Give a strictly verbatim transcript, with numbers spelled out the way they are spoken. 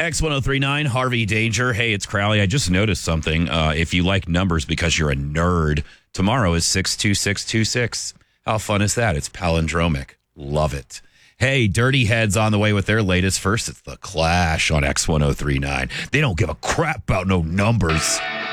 X ten thirty-nine, Harvey Danger. Hey, it's Crowley. I just noticed something. Uh, if you like numbers because you're a nerd, tomorrow is six two six two six. How fun is that? It's palindromic. Love it. Hey, Dirty Heads on the way with their latest. First, it's The Clash on X ten thirty-nine. They don't give a crap about no numbers.